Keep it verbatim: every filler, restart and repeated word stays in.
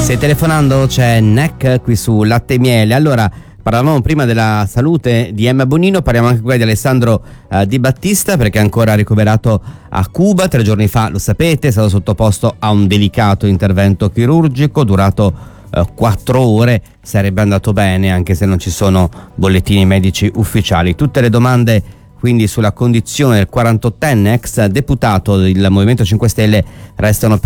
Stai telefonando? C'è Neck qui su Latte e Miele. Allora, parlavamo prima della salute di Emma Bonino, parliamo anche qui di Alessandro eh, Di Battista, perché è ancora ricoverato a Cuba. Tre giorni fa, lo sapete, è stato sottoposto a un delicato intervento chirurgico durato eh, quattro ore. Sarebbe andato bene, anche se non ci sono bollettini medici ufficiali. Tutte le domande quindi sulla condizione del quarantottenne ex deputato del Movimento cinque Stelle restano per